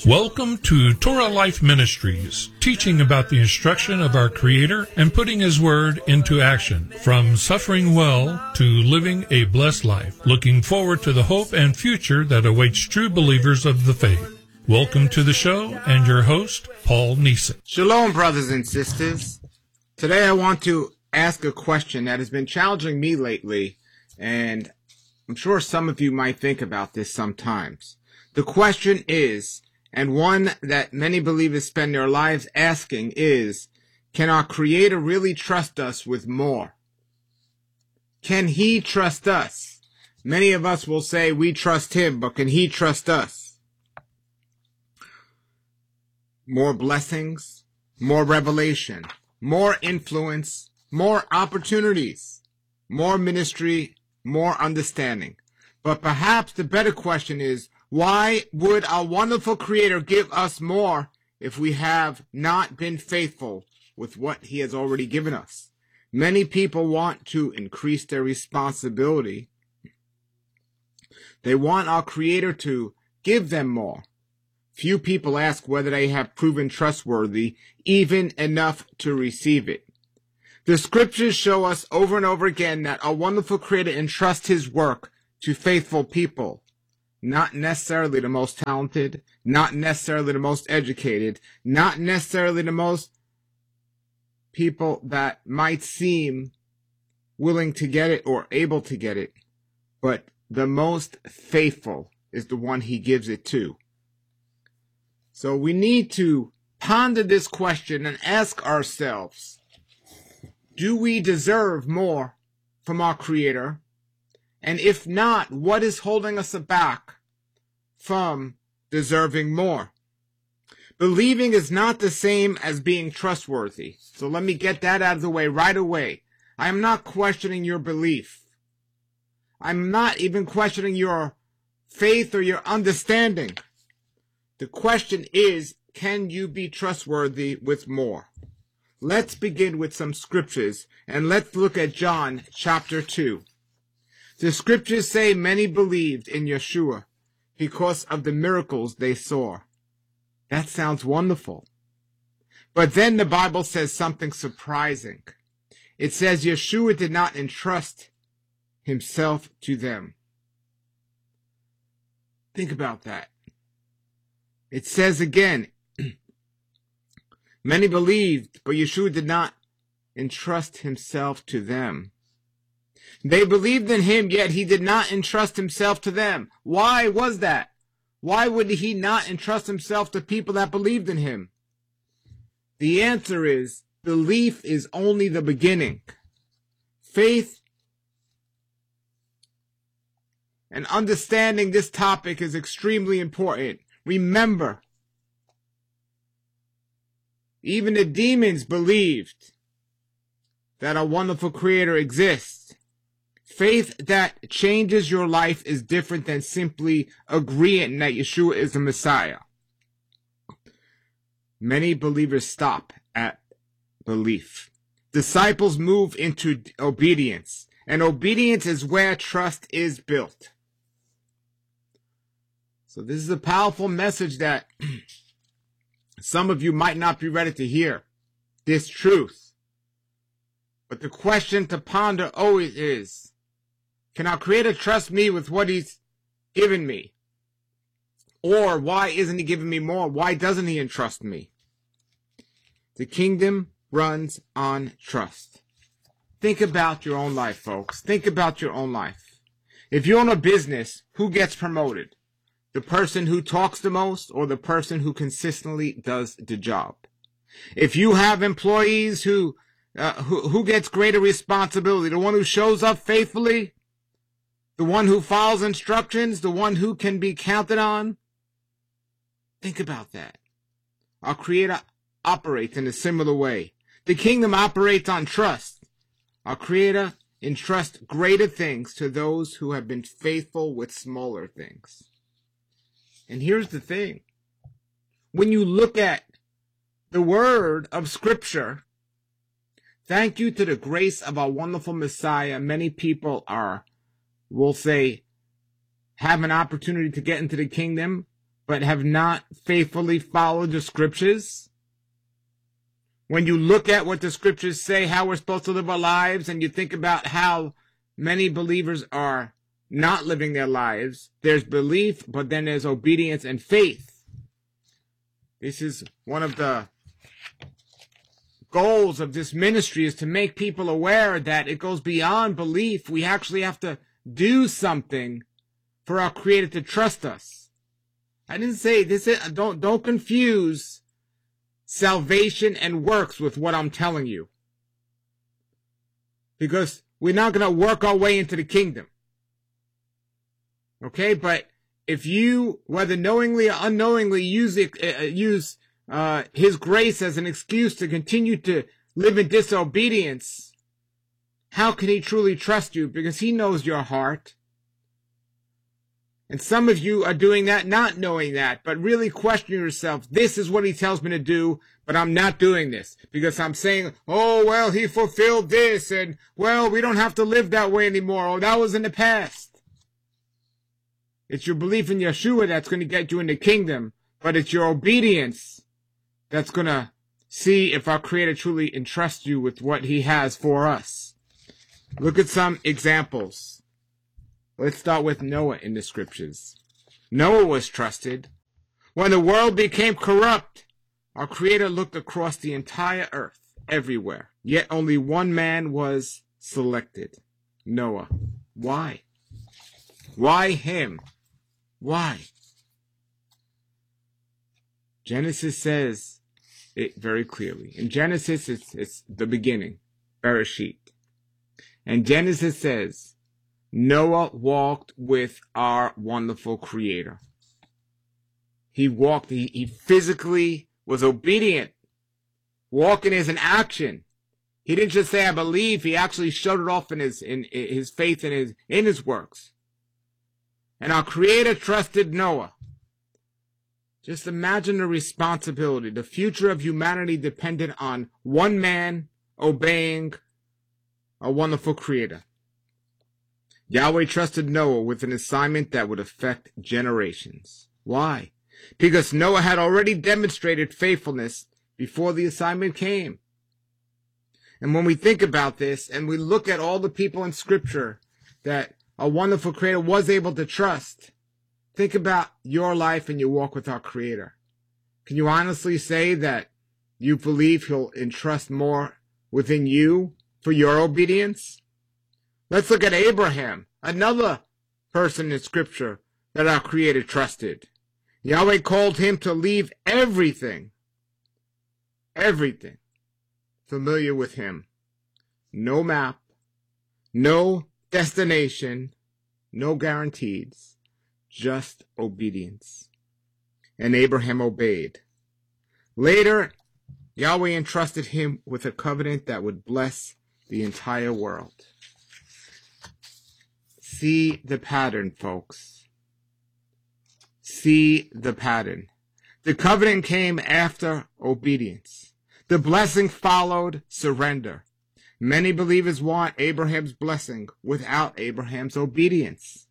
Welcome to Torah Life Ministries, teaching about the instruction of our Creator and putting His Word into action, from suffering well to living a blessed life, looking forward to the hope and future that awaits true believers of the faith. Welcome to the show and your host, Paul Neeson. Shalom, brothers and sisters. Today I want to ask a question that has been challenging me lately, and I'm sure some of you might think about this sometimes. The question is, and one that many believers spend their lives asking is, can our Creator really trust us with more? Can He trust us? Many of us will say we trust Him, but can He trust us? More blessings, more revelation, more influence, more opportunities, more ministry, more understanding. But perhaps the better question is, why would our wonderful Creator give us more if we have not been faithful with what He has already given us? Many people want to increase their responsibility. They want our Creator to give them more. Few people ask whether they have proven trustworthy, even enough to receive it. The scriptures show us over and over again that our wonderful Creator entrusts His work to faithful people. Not necessarily the most talented, not necessarily the most educated, not necessarily the most people that might seem willing to get it or able to get it, but the most faithful is the one He gives it to. So we need to ponder this question and ask ourselves, do we deserve more from our Creator? And if not, what is holding us back from deserving more? Believing is not the same as being trustworthy. So let me get that out of the way right away. I am not questioning your belief. I'm not even questioning your faith or your understanding. The question is, can you be trustworthy with more? Let's begin with some scriptures, and let's look at John chapter 2. The scriptures say many believed in Yeshua because of the miracles they saw. That sounds wonderful. But then the Bible says something surprising. It says Yeshua did not entrust Himself to them. Think about that. It says again, many believed, but Yeshua did not entrust Himself to them. They believed in Him, yet He did not entrust Himself to them. Why was that? Why would He not entrust Himself to people that believed in Him? The answer is, belief is only the beginning. Faith and understanding this topic is extremely important. Remember, even the demons believed that a wonderful Creator exists. Faith that changes your life is different than simply agreeing that Yeshua is the Messiah. Many believers stop at belief. Disciples move into obedience, and obedience is where trust is built. So this is a powerful message that some of you might not be ready to hear, this truth. But the question to ponder always is, can our Creator trust me with what He's given me? Or why isn't He giving me more? Why doesn't He entrust me? The kingdom runs on trust. Think about your own life, folks. Think about your own life. If you own a business, who gets promoted? The person who talks the most or the person who consistently does the job? If you have employees who gets greater responsibility? The one who shows up faithfully? The one who follows instructions? The one who can be counted on? Think about that. Our Creator operates in a similar way. The kingdom operates on trust. Our Creator entrusts greater things to those who have been faithful with smaller things. And here's the thing. When you look at the word of Scripture, thank you to the grace of our wonderful Messiah, many people will say, have an opportunity to get into the kingdom, but have not faithfully followed the scriptures? When you look at what the scriptures say, how we're supposed to live our lives, and you think about how many believers are not living their lives, there's belief, but then there's obedience and faith. This is one of the goals of this ministry, is to make people aware that it goes beyond belief. We actually have to do something for our Creator to trust us. I didn't say this. Don't confuse salvation and works with what I'm telling you, because we're not going to work our way into the kingdom. Okay, but if you, whether knowingly or unknowingly, use His grace as an excuse to continue to live in disobedience, how can He truly trust you? Because He knows your heart. And some of you are doing that, not knowing that, but really questioning yourself. This is what He tells me to do, but I'm not doing this because I'm saying, oh, well, He fulfilled this, and, well, we don't have to live that way anymore. Oh, that was in the past. It's your belief in Yeshua that's going to get you in the kingdom, but it's your obedience that's going to see if our Creator truly entrusts you with what He has for us. Look at some examples. Let's start with Noah in the scriptures. Noah was trusted. When the world became corrupt, our Creator looked across the entire earth, everywhere. Yet only one man was selected, Noah. Why? Why him? Why? Genesis says it very clearly. In Genesis, it's the beginning, Bereshit. And Genesis says, Noah walked with our wonderful Creator. He walked, he physically was obedient. Walking is an action. He didn't just say, I believe. He actually showed it off in his faith and in his works. And our Creator trusted Noah. Just imagine the responsibility. The future of humanity depended on one man obeying a wonderful Creator. Yahweh trusted Noah with an assignment that would affect generations. Why? Because Noah had already demonstrated faithfulness before the assignment came. And when we think about this and we look at all the people in Scripture that a wonderful Creator was able to trust, think about your life and your walk with our Creator. Can you honestly say that you believe He'll entrust more within you for your obedience? Let's look at Abraham, another person in Scripture that our Creator trusted. Yahweh called him to leave everything familiar with Him. No map, no destination, no guarantees, just obedience. And Abraham obeyed. Later, Yahweh entrusted him with a covenant that would bless the entire world. See the pattern, folks. See the pattern. The covenant came after obedience. The blessing followed surrender. Many believers want Abraham's blessing without Abraham's obedience.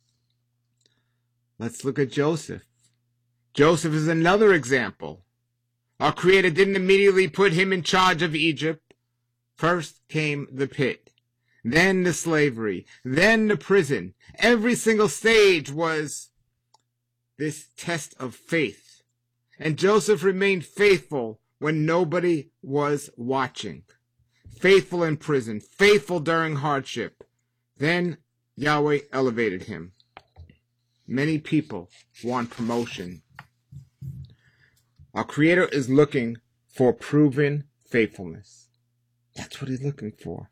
Let's look at Joseph. Joseph is another example. Our Creator didn't immediately put him in charge of Egypt. First came the pit, then the slavery, then the prison. Every single stage was this test of faith. And Joseph remained faithful when nobody was watching. Faithful in prison, faithful during hardship. Then Yahweh elevated him. Many people want promotion. Our Creator is looking for proven faithfulness. That's what He's looking for.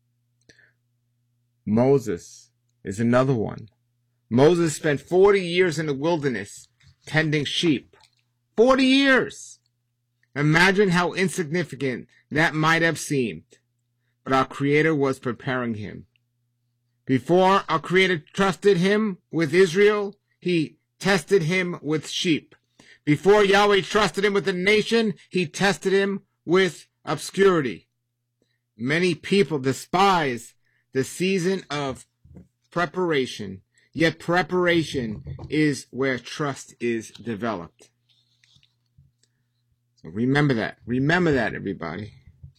Moses is another one. Moses spent 40 years in the wilderness tending sheep. 40 years! Imagine how insignificant that might have seemed. But our Creator was preparing him. Before our Creator trusted him with Israel, He tested him with sheep. Before Yahweh trusted him with the nation, He tested him with obscurity. Many people despise the season of preparation, Yet preparation is where trust is developed. So remember that. Remember that, everybody.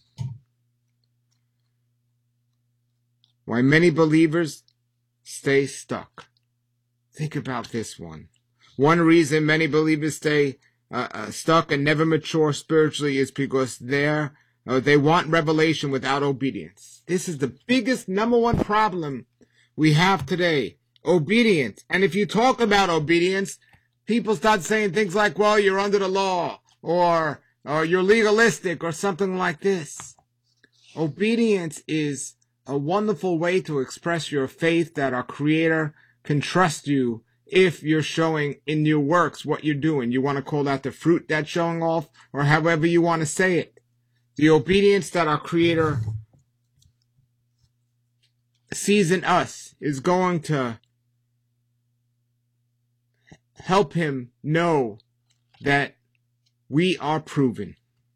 Why many believers stay stuck. Think about this one. One reason many believers stay stuck and never mature spiritually is because they want revelation without obedience. This is the biggest number one problem we have today. Obedience. And if you talk about obedience, people start saying things like, well, you're under the law, or you're legalistic, or something like this. Obedience is a wonderful way to express your faith that our Creator can trust you if you're showing in your works what you're doing. You want to call that the fruit that's showing off, or however you want to say it. The obedience that our Creator sees in us is going to help Him know that we are proven.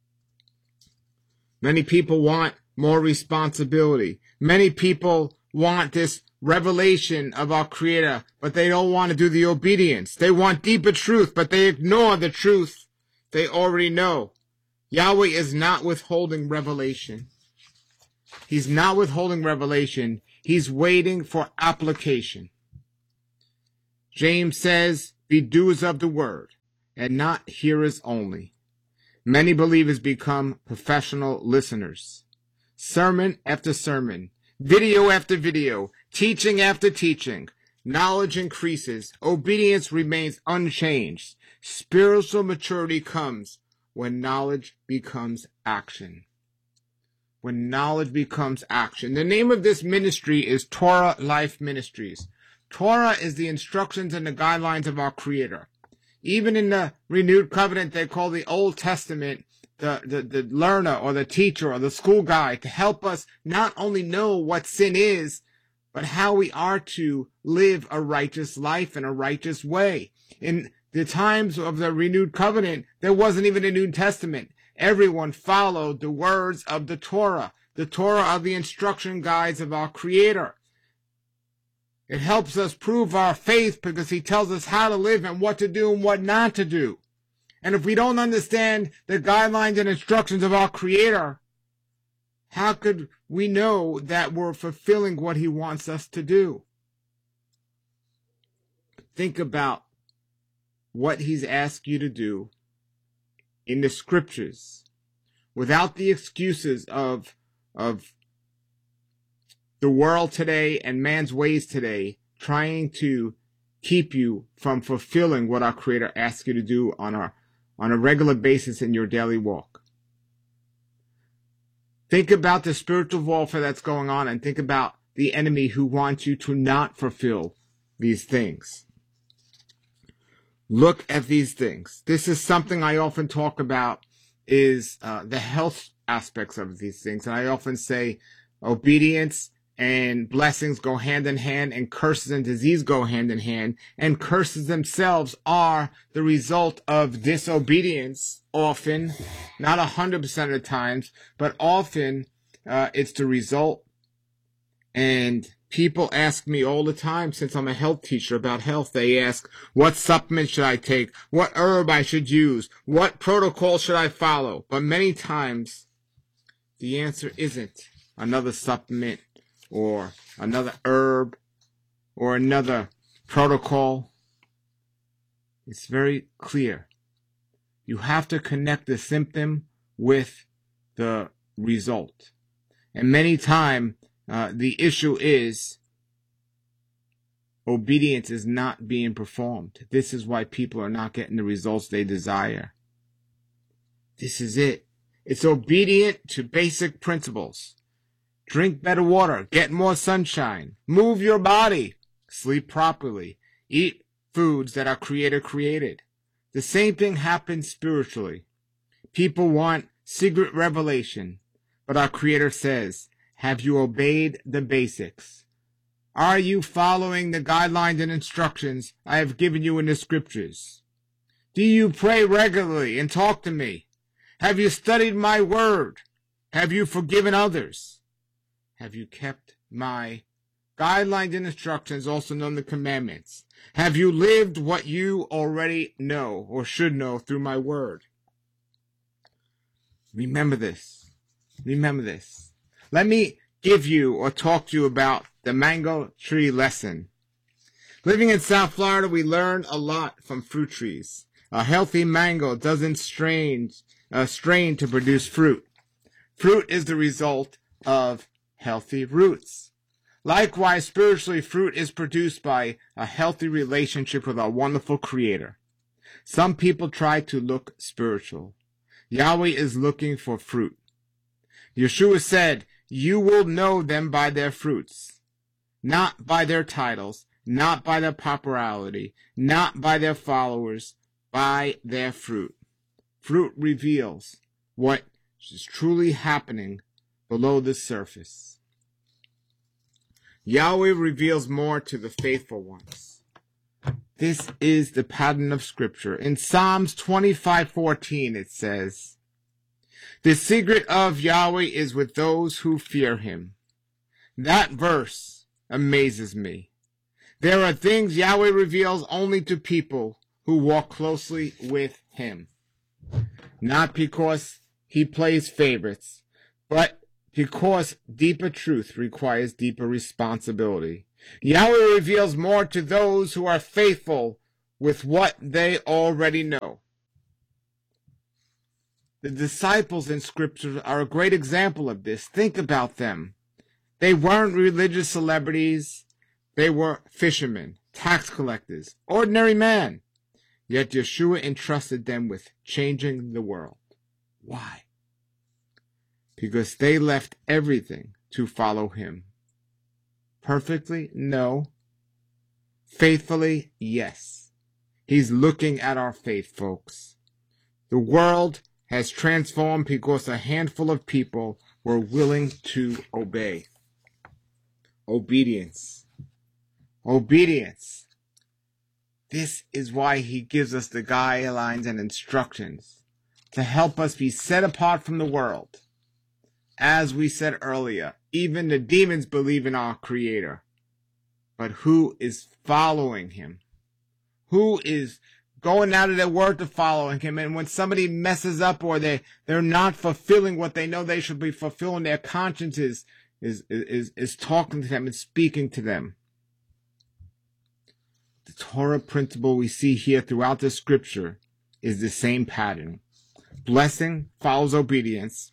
Many people want more responsibility. Many people want this revelation of our Creator, but they don't want to do the obedience. They want deeper truth, but they ignore the truth they already know. Yahweh is not withholding revelation. He's not withholding revelation. He's waiting for application. James says, be doers of the word and not hearers only. Many believers become professional listeners. Sermon after sermon, video after video, teaching after teaching. Knowledge increases. Obedience remains unchanged. Spiritual maturity comes when knowledge becomes action. When knowledge becomes action. The name of this ministry is Torah Life Ministries. Torah is the instructions and the guidelines of our Creator. Even in the renewed covenant, they call the Old Testament the learner or the teacher or the school guide to help us not only know what sin is, but how we are to live a righteous life in a righteous way. In the times of the renewed covenant, there wasn't even a New Testament. Everyone followed the words of the Torah. The Torah are the instruction guides of our Creator. It helps us prove our faith because He tells us how to live and what to do and what not to do. And if we don't understand the guidelines and instructions of our Creator, how could we know that we're fulfilling what He wants us to do? Think about what He's asked you to do in the Scriptures without the excuses of the world today and man's ways today trying to keep you from fulfilling what our Creator asks you to do on a regular basis in your daily walk. Think about the spiritual warfare that's going on, and think about the enemy who wants you to not fulfill these things. Look at these things. This is something I often talk about, is the health aspects of these things. And I often say obedience and blessings go hand in hand, and curses and disease go hand in hand. And curses themselves are the result of disobedience, often, not 100% of the times, but often it's the result. And people ask me all the time, since I'm a health teacher, about health. They ask, what supplement should I take? What herb I should use? What protocol should I follow? But many times, the answer isn't another supplement, or another herb, or another protocol. It's very clear. You have to connect the symptom with the result. And many times, the issue is obedience is not being performed. This is why people are not getting the results they desire. This is it. It's obedient to basic principles. Drink better water, get more sunshine, move your body, sleep properly, eat foods that our Creator created. The same thing happens spiritually. People want secret revelation, but our Creator says, have you obeyed the basics? Are you following the guidelines and instructions I have given you in the Scriptures? Do you pray regularly and talk to me? Have you studied my word? Have you forgiven others? Have you kept my Guidelines and instructions, also known as commandments. Have you lived what you already know or should know through my word? Remember this. Remember this. Let me give you or talk to you about the mango tree lesson. Living in South Florida, we learn a lot from fruit trees. A healthy mango doesn't strain to produce fruit. Fruit is the result of healthy roots. Likewise, spiritually, fruit is produced by a healthy relationship with our wonderful Creator. Some people try to look spiritual. Yahweh is looking for fruit. Yeshua said, "You will know them by their fruits," not by their titles, not by their popularity, not by their followers, by their fruit. Fruit reveals what is truly happening below the surface. Yahweh reveals more to the faithful ones. This is the pattern of Scripture. In Psalms 25:14 it says, "The secret of Yahweh is with those who fear him." That verse amazes me. There are things Yahweh reveals only to people who walk closely with him. Not because he plays favorites, but because deeper truth requires deeper responsibility. Yahweh reveals more to those who are faithful with what they already know. The disciples in Scripture are a great example of this. Think about them. They weren't religious celebrities. They were fishermen, tax collectors, ordinary men. Yet Yeshua entrusted them with changing the world. Why? Because they left everything to follow him. Perfectly? No. Faithfully? Yes. He's looking at our faith, folks. The world has transformed because a handful of people were willing to obey. Obedience. Obedience. This is why he gives us the guidelines and instructions to help us be set apart from the world. As we said earlier, even the demons believe in our Creator. But who is following him? Who is going out of their word to following him? And when somebody messes up or they're not fulfilling what they know they should be fulfilling, their conscience is talking to them and speaking to them. The Torah principle we see here throughout the Scripture is the same pattern. Blessing follows obedience.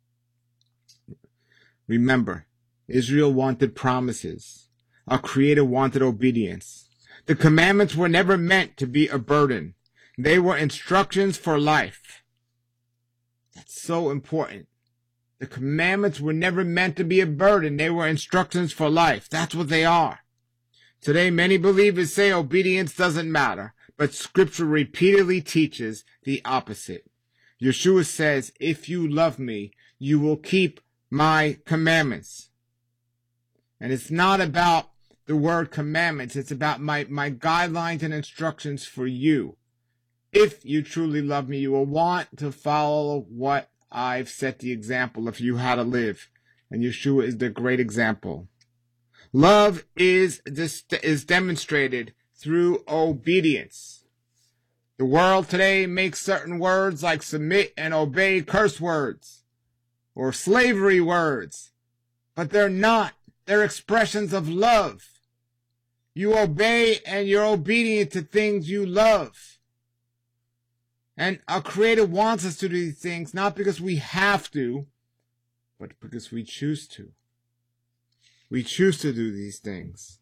Remember, Israel wanted promises. Our Creator wanted obedience. The commandments were never meant to be a burden. They were instructions for life. That's so important. The commandments were never meant to be a burden. They were instructions for life. That's what they are. Today, many believers say obedience doesn't matter, but Scripture repeatedly teaches the opposite. Yeshua says, "If you love me, you will keep my commandments." And it's not about the word commandments. It's about my guidelines and instructions for you. If you truly love me, you will want to follow what I've set the example of you how to live. And Yeshua is the great example. Love is demonstrated through obedience. The world today makes certain words like submit and obey curse words or slavery words, but they're not. They're expressions of love. You obey and you're obedient to things you love. And our Creator wants us to do these things, not because we have to, but because we choose to. We choose to do these things.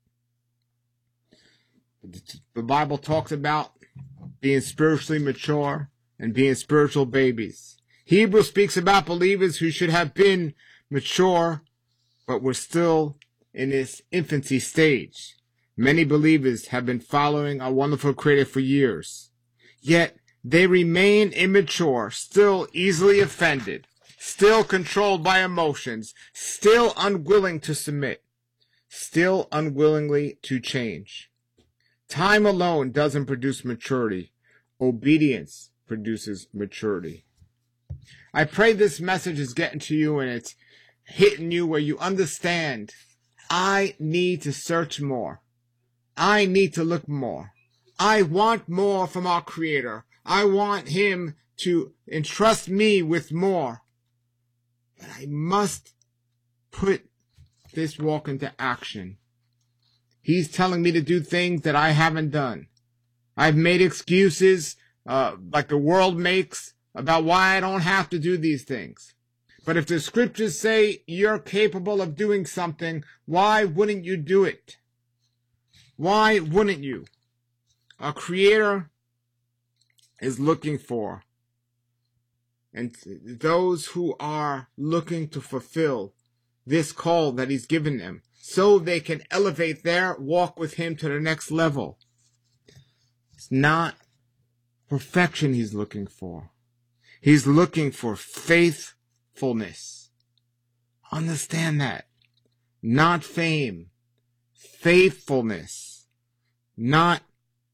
The Bible talks about being spiritually mature and being spiritual babies. Hebrews speaks about believers who should have been mature, but were still in this infancy stage. Many believers have been following our wonderful Creator for years, yet they remain immature, still easily offended, still controlled by emotions, still unwilling to submit, still unwillingly to change. Time alone doesn't produce maturity. Obedience produces maturity. I pray this message is getting to you and it's hitting you where you understand I need to search more. I need to look more. I want more from our Creator. I want Him to entrust me with more. But I must put this walk into action. He's telling me to do things that I haven't done. I've made excuses like the world makes about why I don't have to do these things. But if the scriptures say you're capable of doing something, why wouldn't you do it? Why wouldn't you? Our Creator is looking for, and those who are looking to fulfill this call that He's given them, so they can elevate their walk with Him to the next level. It's not perfection He's looking for. He's looking for faithfulness. Understand that. Not fame. Faithfulness. Not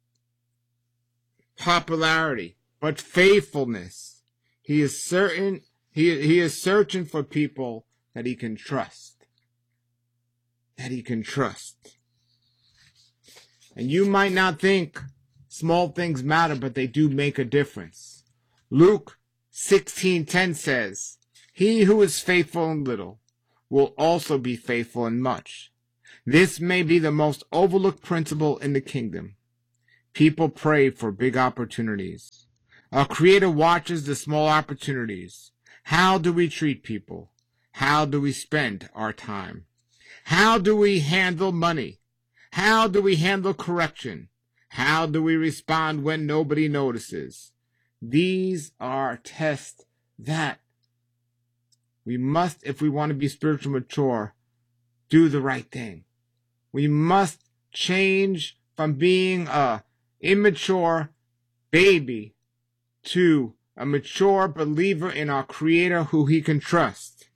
popularity, but faithfulness. He is certain. He is searching for people that He can trust. That He can trust. And you might not think small things matter, but they do make a difference. Luke 16:10 says, "He who is faithful in little will also be faithful in much." This may be the most overlooked principle in the kingdom. People pray for big opportunities. Our Creator watches the small opportunities. How do we treat people? How do we spend our time? How do we handle money? How do we handle correction? How do we respond when nobody notices? These are tests that we must, if we want to be spiritually mature, do the right thing. We must change from being a immature baby to a mature believer in our Creator who He can trust.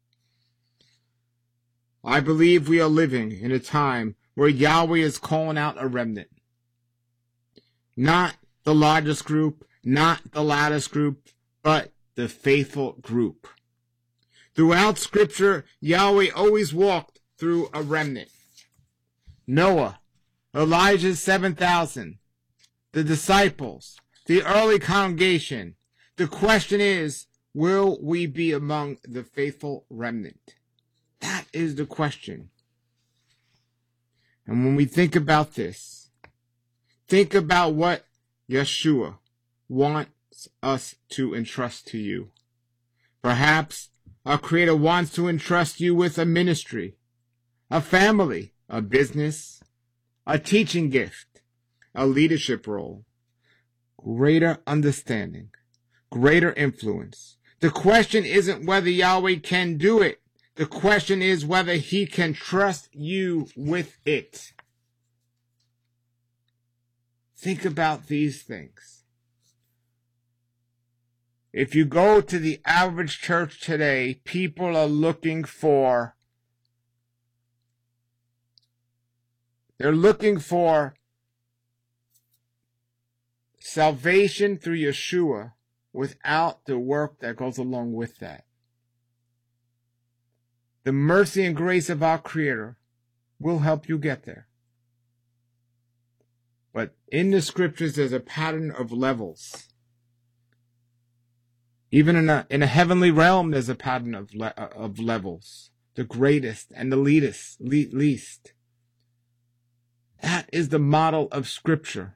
I believe we are living in a time where Yahweh is calling out a remnant. Not the largest group, not the loudest group, but the faithful group. Throughout Scripture, Yahweh always walked through a remnant. Noah, Elijah's 7,000, the disciples, the early congregation. The question is, will we be among the faithful remnant? That is the question. And when we think about this, think about what Yeshua wants us to entrust to you. Perhaps our Creator wants to entrust you with a ministry, a family, a business, a teaching gift, a leadership role, greater understanding, greater influence. The question isn't whether Yahweh can do it. The question is whether He can trust you with it. Think about these things. If you go to the average church today, people are looking for salvation through Yeshua without the work that goes along with that. The mercy and grace of our Creator will help you get there. But in the Scriptures, there's a pattern of levels. Even in a heavenly realm, there's a pattern of levels. The greatest and the least. That is the model of Scripture.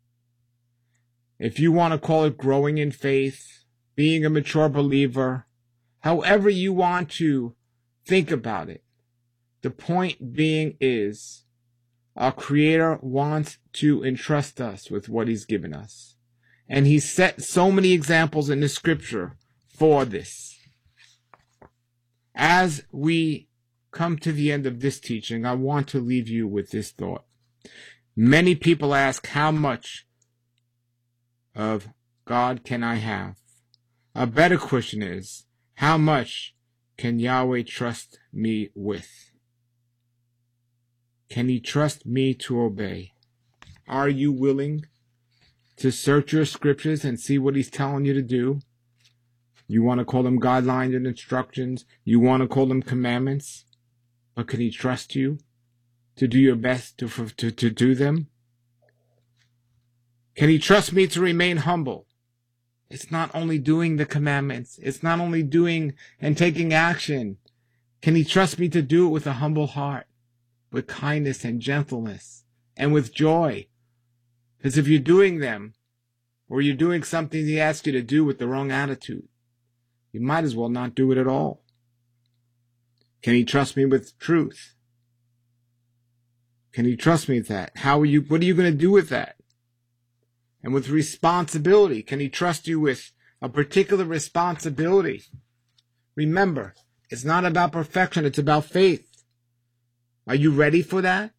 If you want to call it growing in faith, being a mature believer, however you want to think about it, the point being is our Creator wants to entrust us with what He's given us. And He set so many examples in the Scripture for this. As we come to the end of this teaching, I want to leave you with this thought. Many people ask, how much of God can I have? A better question is, how much can Yahweh trust me with? Can He trust me to obey? Are you willing to search your Scriptures and see what He's telling you to do? You want to call them guidelines and instructions? You want to call them commandments? but can he trust you to do your best to do them? Can he trust me to remain humble? It's not only doing the commandments. It's not only doing and taking action. Can he trust me to do it with a humble heart, with kindness and gentleness, and with joy? Because if you're doing them, or you're doing something he asks you to do with the wrong attitude, you might as well not do it at all. Can he trust me with truth? Can he trust me with that? What are you going to do with that? And with responsibility, can he trust you with a particular responsibility? Remember, it's not about perfection, it's about faith. Are you ready for that?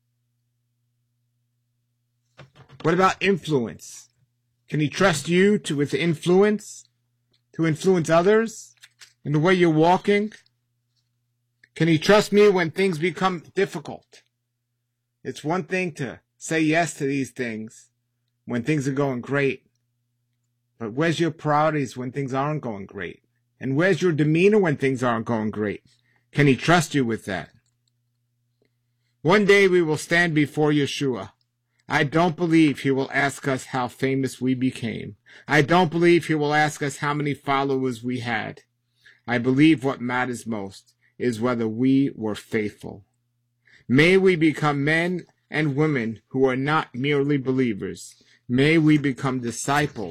What about influence? Can he trust you with influence? To influence others in the way you're walking? Can he trust me when things become difficult? It's one thing to say yes to these things when things are going great. But where's your priorities when things aren't going great? And where's your demeanor when things aren't going great? Can he trust you with that? One day we will stand before Yeshua. I don't believe he will ask us how famous we became. I don't believe he will ask us how many followers we had. I believe what matters most is whether we were faithful. May we become men and women who are not merely believers. May we become disciples